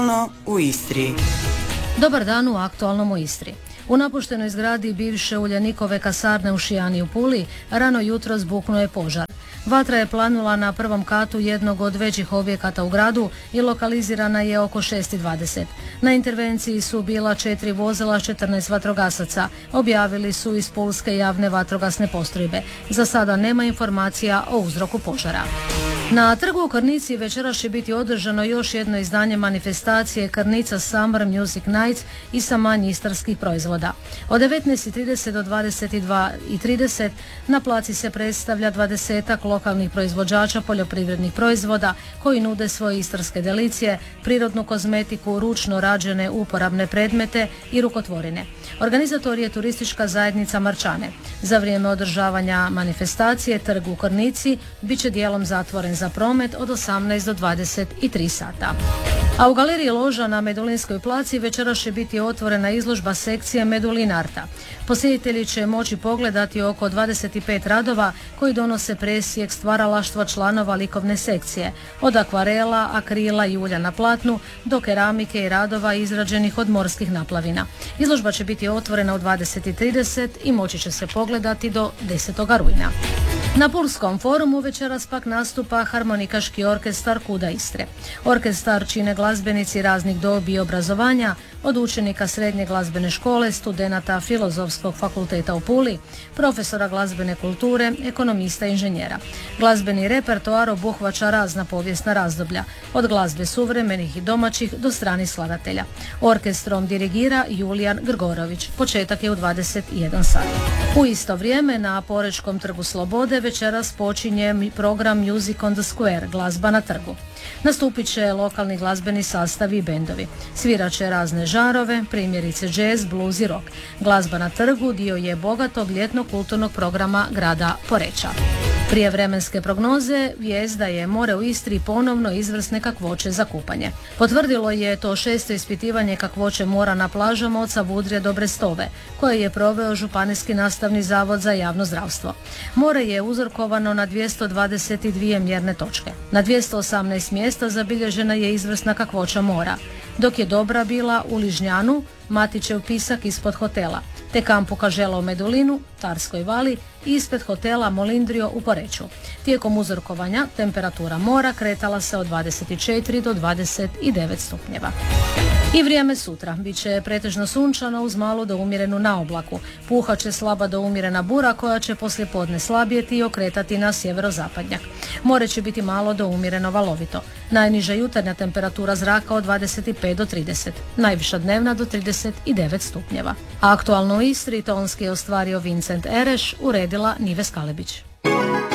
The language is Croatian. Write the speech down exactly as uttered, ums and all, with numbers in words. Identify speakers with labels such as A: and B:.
A: u Istri.
B: Dobar dan u aktualnom u Istri. U napuštenoj zgradi bivše Uljanikove kasarne u Šijani u Puli rano jutro zbuknuo je požar. Vatra je planula na prvom katu jednog od većih objekata u gradu i lokalizirana je oko šest i dvadeset. Na intervenciji su bila četiri vozila, četrnaest vatrogasaca, objavili su iz Pulske javne vatrogasne postrojbe. Za sada nema informacija o uzroku požara. Na trgu u Krnici večeras će biti održano još jedno izdanje manifestacije Krnica Summer Music Nights i sa manje istarskih proizvoda. Od devetnaest i trideset do dvadeset dva i trideset na placi se predstavlja dvadesetak lokalnih proizvođača poljoprivrednih proizvoda koji nude svoje istarske delicije, prirodnu kozmetiku, ručno rađene uporabne predmete i rukotvorine. Organizator je turistička zajednica Marčane. Za vrijeme održavanja manifestacije trg u Krnici bit će dijelom zatvoren za promet od osamnaest do dvadeset tri sata. A u galeriji loža na Medulinskoj placi večeras će biti otvorena izložba sekcije Medulin Arta. Posjetitelji će moći pogledati oko dvadeset pet radova koji donose presjek stvaralaštva članova likovne sekcije, od akvarela, akrila i ulja na platnu do keramike i radova izrađenih od morskih naplavina. Izložba će biti otvorena u dvadeset i trideset i moći će se pogledati do desetog rujna. Na Pulskom forumu večeras pak nastupa harmonikaški orkestar Kuda Istre. Orkestar čine glazbenici raznih dobi i obrazovanja, od učenika srednje glazbene škole, studenata Filozofskog fakulteta u Puli, profesora glazbene kulture, ekonomista i inženjera. Glazbeni repertoar obuhvaća razna povijesna razdoblja, od glazbe suvremenih i domaćih do stranih skladatelja. Orkestrom dirigira Julijan Grgorović. Početak je u dvadeset jedan sat. U isto vrijeme na Porečkom trgu Slobode večeras počinje program Music on the Square, glazba na trgu. Nastupit će lokalni glazbeni sastavi i bendovi. Svirat će razne žanrove, primjerice jazz, blues i rock. Glazba na trgu dio je bogatog ljetnog kulturnog programa grada Poreča. Prije vremenske prognoze vijest da je more u Istri ponovno izvrsne kakvoće za kupanje. Potvrdilo je to šesto ispitivanje kakvoće mora na plažama od Savudrije do Brestove, koje je proveo Županijski nastavni zavod za javno zdravstvo. More je uzorkovano na dvjesto dvadeset dvije mjerne točke. Na dvjesto osamnaest mjesta zabilježena je izvrsna kakvoća mora, dok je dobra bila u Ližnjanu, Matićev pisak ispod hotela, te kampu Kažela u Medulinu, Tarskoj vali i ispred hotela Molindrio u Poreču. Tijekom uzorkovanja temperatura mora kretala se od dvadeset četiri do dvadeset devet stupnjeva. I vrijeme sutra bit će pretežno sunčano uz malu do umjerenu naoblaku. Puhat će slaba do umjerena bura koja će poslijepodne slabjeti i okretati na sjeverozapadnjak. More će biti malo do umjereno valovito. Najniža jutarnja temperatura zraka od dvadeset pet do trideset, najviša dnevna do trideset devet stupnjeva. Aktualno u Istri tonski je ostvario Vincent Ereš, uredila Nives Kalebić.